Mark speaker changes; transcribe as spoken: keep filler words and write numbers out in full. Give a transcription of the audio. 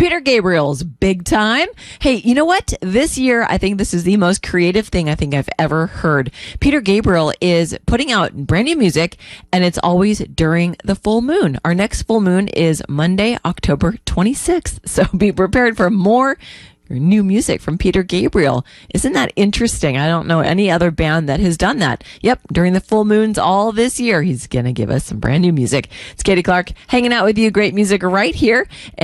Speaker 1: Peter Gabriel's Big Time. Hey, you know what? This year, I think this is the most creative thing I think I've ever heard. Peter Gabriel is putting out brand new music, and it's always during the full moon. Our next full moon is Monday, October twenty-sixth. So be prepared for more new music from Peter Gabriel. Isn't that interesting? I don't know any other band that has done that. Yep, during the full moons all this year, he's going to give us some brand new music. It's Katie Clark hanging out with you. Great music right here.